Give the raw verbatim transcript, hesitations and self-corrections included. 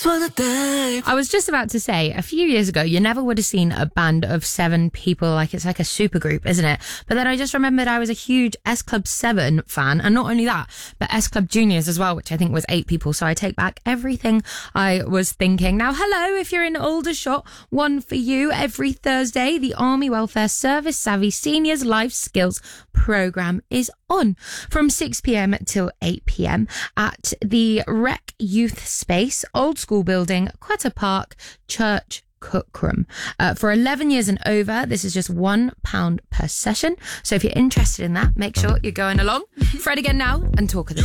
wanna dance. I was just about to say, a few years ago, you never would have seen a band of seven people, like it's like a super group, isn't it? But then I just remembered I was a huge S Club seven fan, and not only that, but S Club Juniors as well, which I think was eight people. So I take back everything I was thinking. Now, hello, if you're in Aldershot, one for you. Every Thursday, the Army Welfare Service Savvy Seniors Life Skills programme is on from six p.m. till eight p.m. at the Rec Youth Space, Old School Building, Quetta Park, Church, Cookram. Uh, for eleven years and over, this is just one pound per session. So if you're interested in that, make sure you're going along. Fred again now and talk of the